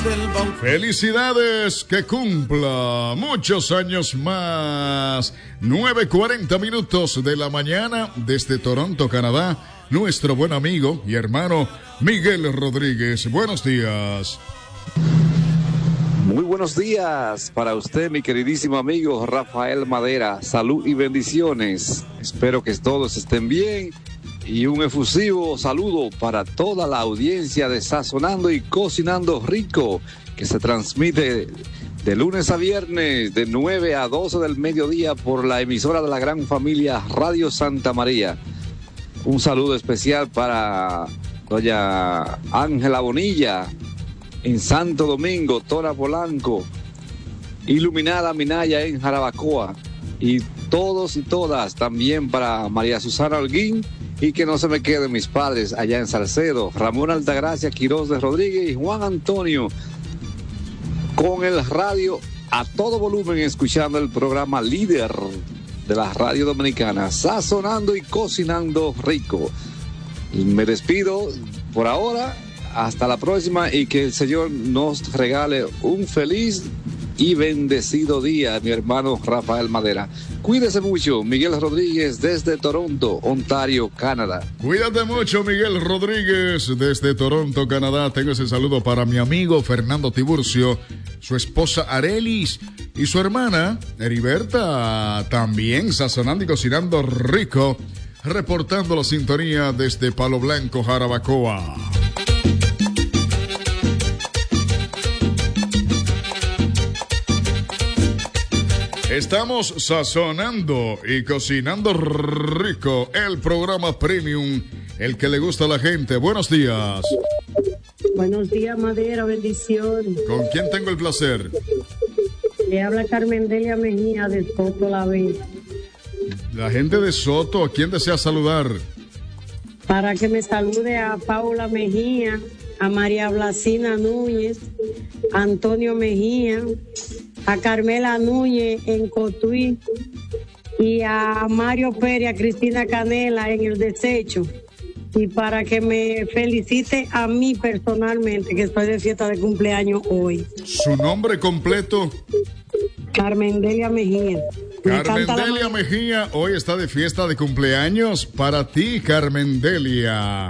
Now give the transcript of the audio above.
Felicidades, que cumpla muchos años más. 9:40 minutos de la mañana desde Toronto, Canadá. Nuestro buen amigo y hermano Miguel Rodríguez. Buenos días. Muy buenos días para usted, mi queridísimo amigo Rafael Madera. Salud y bendiciones. Espero que todos estén bien. Y un efusivo saludo para toda la audiencia de Sazonando y Cocinando Rico, que se transmite de lunes a viernes de 9 a 12 del mediodía por la emisora de la gran familia Radio Santa María. Un saludo especial para doña Ángela Bonilla en Santo Domingo, Tora Polanco, Iluminada Minaya en Jarabacoa, y todos y todas, también para María Susana Holguín, y que no se me queden mis padres allá en Salcedo, Ramón Altagracia Quirós de Rodríguez y Juan Antonio, con el radio a todo volumen, escuchando el programa líder de la radio dominicana, Sazonando y Cocinando Rico. Me despido por ahora, hasta la próxima, y que el Señor nos regale un feliz y bendecido día, mi hermano Rafael Madera. Cuídese mucho, Miguel Rodríguez desde Toronto, Ontario, Canadá. Cuídate mucho, Miguel Rodríguez desde Toronto, Canadá. Tengo ese saludo para mi amigo Fernando Tiburcio, su esposa Arelis y su hermana Heriberta, también sazonando y cocinando rico, reportando la sintonía desde Palo Blanco, Jarabacoa. Estamos sazonando y cocinando rico, el programa premium, el que le gusta a la gente. Buenos días. Buenos días, Madera, bendición. ¿Con quién tengo el placer? Le habla Carmen Delia Mejía de Soto La Vega. La gente de Soto, ¿a quién desea saludar? Para que me salude a Paula Mejía, a María Blasina Núñez, a Antonio Mejía, a Carmela Núñez en Cotuí, y a Mario Pérez, a Cristina Canela en El Desecho. Y para que me felicite a mí personalmente, que estoy de fiesta de cumpleaños hoy. ¿Su nombre completo? Carmen Delia Mejía. Carmen Delia Mejía hoy está de fiesta de cumpleaños. Para ti, Carmen Delia.